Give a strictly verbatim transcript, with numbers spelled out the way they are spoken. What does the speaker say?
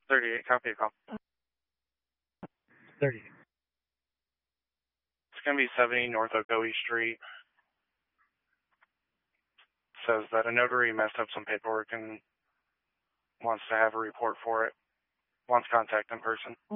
thirty-eight, copy a call. thirty-eight. It's going to be seventy North Ocoee Street. Says that a notary messed up some paperwork and wants to have a report for it. Wants contact in person.